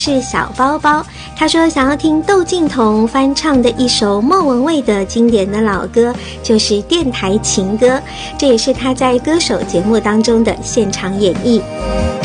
是小包包，他说想要听窦靖童翻唱的一首莫文蔚的经典的老歌，就是电台情歌，这也是他在歌手节目当中的现场演绎。